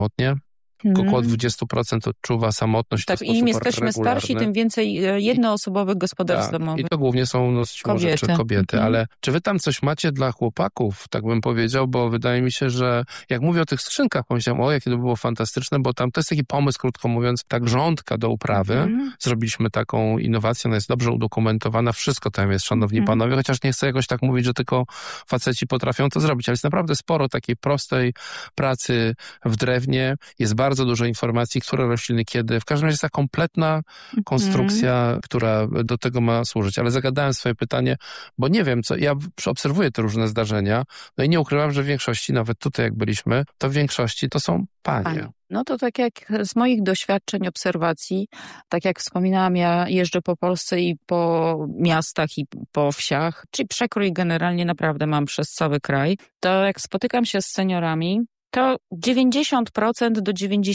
samotnie. Około 20% odczuwa samotność. Tak, i im jesteśmy starsi, tym więcej jednoosobowych gospodarstw domowych. I to głównie są kobiety. Ale czy wy tam coś macie dla chłopaków, tak bym powiedział, bo wydaje mi się, że jak mówię o tych skrzynkach, pomyślałem, jakie to było fantastyczne, bo tam to jest taki pomysł, krótko mówiąc, ta grządka do uprawy. Zrobiliśmy taką innowację, ona jest dobrze udokumentowana, wszystko tam jest, szanowni panowie, chociaż nie chcę jakoś tak mówić, że tylko faceci potrafią to zrobić, ale jest naprawdę sporo takiej prostej pracy w drewnie, jest bardzo dużo informacji, które rośliny kiedy. W każdym razie jest ta kompletna konstrukcja, która do tego ma służyć. Ale zagadałem swoje pytanie, bo nie wiem, co ja obserwuję te różne zdarzenia, no i nie ukrywam, że w większości, nawet tutaj jak byliśmy, to w większości to są panie. No to tak jak z moich doświadczeń, obserwacji, tak jak wspominałam, ja jeżdżę po Polsce i po miastach i po wsiach, czyli przekrój generalnie naprawdę mam przez cały kraj, to jak spotykam się z seniorami, to 90% do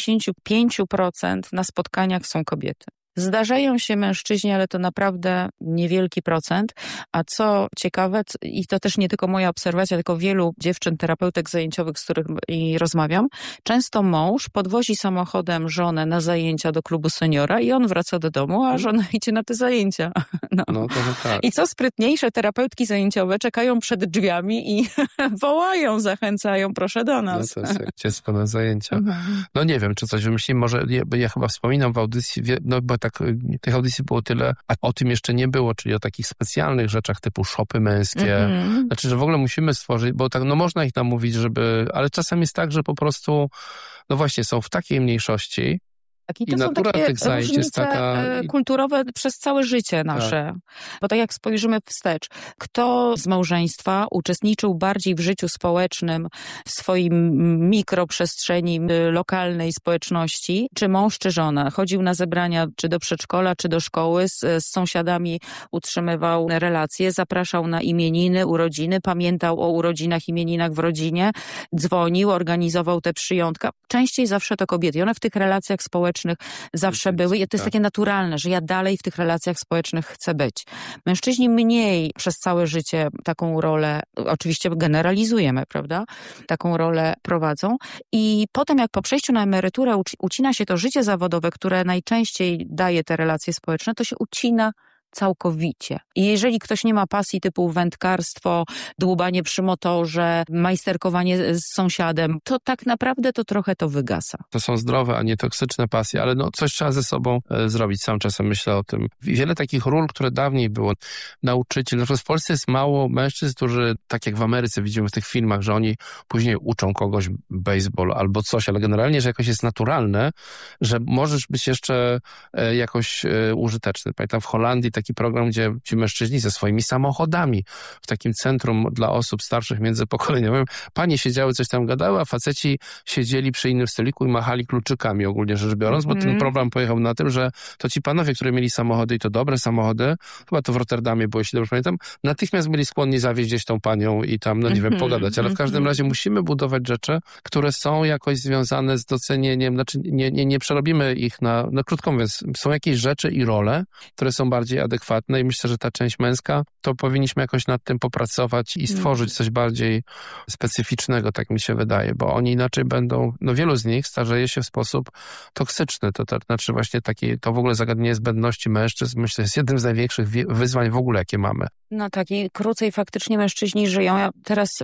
95% na spotkaniach są kobiety. Zdarzają się mężczyźni, ale to naprawdę niewielki procent. A co ciekawe, i to też nie tylko moja obserwacja, tylko wielu dziewczyn, terapeutek zajęciowych, z którymi rozmawiam, często mąż podwozi samochodem żonę na zajęcia do klubu seniora i on wraca do domu, a żona idzie na te zajęcia. No to tak. I co sprytniejsze, terapeutki zajęciowe czekają przed drzwiami i wołają, zachęcają, proszę do nas. No to jest jak dziecko na zajęcia. No nie wiem, czy coś wymyślimy, może ja chyba wspominam w audycji, no bo tak, tych audycji było tyle, a o tym jeszcze nie było, czyli o takich specjalnych rzeczach typu szopy męskie. Znaczy, że w ogóle musimy stworzyć, bo tak, no można ich namówić, żeby, ale czasem jest tak, że po prostu, no właśnie, są w takiej mniejszości. I to są takie tych zajęć jest taka kulturowe przez całe życie nasze. Tak. Bo tak jak spojrzymy wstecz, kto z małżeństwa uczestniczył bardziej w życiu społecznym, w swoim mikroprzestrzeni lokalnej społeczności, czy mąż, czy żona. Chodził na zebrania, czy do przedszkola, czy do szkoły, z sąsiadami utrzymywał relacje, zapraszał na imieniny, urodziny, pamiętał o urodzinach, imieninach w rodzinie, dzwonił, organizował te przyjątka. Częściej zawsze to kobiety. I one w tych relacjach społecznych zawsze były i to jest takie naturalne, że ja dalej w tych relacjach społecznych chcę być. Mężczyźni mniej przez całe życie taką rolę, oczywiście generalizujemy, prawda? Taką rolę prowadzą i potem jak po przejściu na emeryturę ucina się to życie zawodowe, które najczęściej daje te relacje społeczne, to się ucina całkowicie. I jeżeli ktoś nie ma pasji typu wędkarstwo, dłubanie przy motorze, majsterkowanie z sąsiadem, to tak naprawdę to trochę to wygasa. To są zdrowe, a nie toksyczne pasje, ale no coś trzeba ze sobą zrobić. Sam czasem myślę o tym. Wiele takich ról, które dawniej było. Nauczyciel, na przykład w Polsce jest mało mężczyzn, którzy, tak jak w Ameryce widzimy w tych filmach, że oni później uczą kogoś baseball albo coś, ale generalnie, że jakoś jest naturalne, że możesz być jeszcze jakoś użyteczny. Pamiętam w Holandii taki program, gdzie ci mężczyźni ze swoimi samochodami w takim centrum dla osób starszych międzypokoleniowym, panie siedziały, coś tam gadały, a faceci siedzieli przy innym stoliku i machali kluczykami ogólnie rzecz biorąc, bo ten program pojechał na tym, że to ci panowie, którzy mieli samochody i to dobre samochody, chyba to w Rotterdamie było, jeśli dobrze pamiętam, natychmiast byli skłonni zawieźć gdzieś tą panią i tam, no nie wiem, pogadać, ale w każdym razie musimy budować rzeczy, które są jakoś związane z docenieniem, znaczy nie przerobimy ich na krótko mówiąc, są jakieś rzeczy i role, które są bardziej adekwatne i myślę, że ta część męska, to powinniśmy jakoś nad tym popracować i stworzyć coś bardziej specyficznego, tak mi się wydaje, bo oni inaczej będą, no wielu z nich starzeje się w sposób toksyczny, to znaczy właśnie to w ogóle zagadnienie zbędności mężczyzn, myślę, jest jednym z największych wyzwań w ogóle, jakie mamy. No tak, i krócej faktycznie mężczyźni żyją. Ja teraz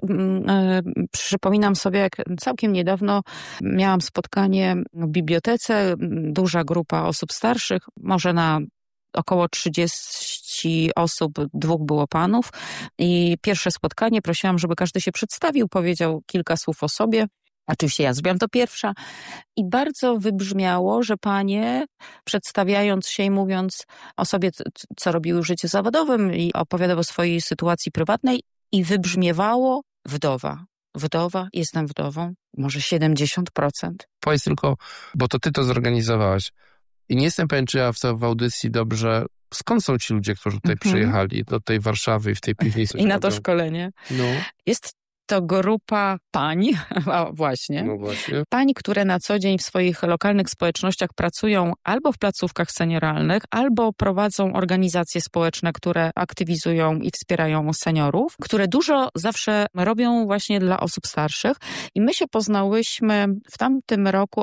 przypominam sobie, jak całkiem niedawno miałam spotkanie w bibliotece, duża grupa osób starszych, może na około 30 osób, 2 było panów i pierwsze spotkanie prosiłam, żeby każdy się przedstawił, powiedział kilka słów o sobie. Oczywiście ja zrobiłam to pierwsza i bardzo wybrzmiało, że panie, przedstawiając się i mówiąc o sobie, co robiły w życiu zawodowym i opowiadały o swojej sytuacji prywatnej i wybrzmiewało wdowa. Wdowa, jestem wdową, może 70%. Powiedz tylko, bo to ty to zorganizowałaś. I nie jestem pewien, czy ja w audycji dobrze... Skąd są ci ludzie, którzy tutaj przyjechali do tej Warszawy i w tej piwnicy? I na to szkolenie. No. Jest to grupa pań, właśnie. No właśnie. Pań, które na co dzień w swoich lokalnych społecznościach pracują albo w placówkach senioralnych, albo prowadzą organizacje społeczne, które aktywizują i wspierają seniorów, które dużo zawsze robią właśnie dla osób starszych. I my się poznałyśmy w tamtym roku